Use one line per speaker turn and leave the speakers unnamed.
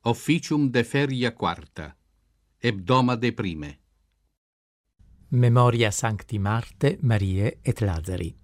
Officium de feria quarta. Hebdoma de prime.
Memoria Sancti Marte, Mariae et Lazari.